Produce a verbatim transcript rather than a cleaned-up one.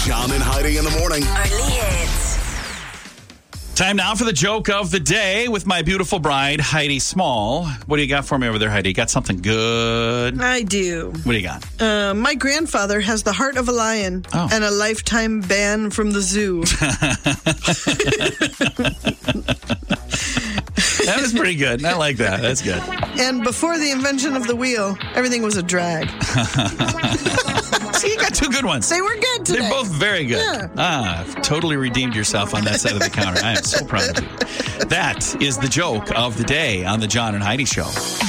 John and Heidi in the morning. Early hits. Time now for the joke of the day with my beautiful bride, Heidi Small. What do you got for me over there, Heidi? You got something good? I do. What do you got? Uh, my grandfather has the heart of a lion Oh. and a lifetime ban from the zoo. That was pretty good. I like that. That's good. And before the invention of the wheel, everything was a drag. See, you got two good ones. They were good today. They're both very good. Yeah. Ah, totally redeemed yourself on that side of the counter. I am so proud of you. That is the joke of the day on the John and Heidi Show.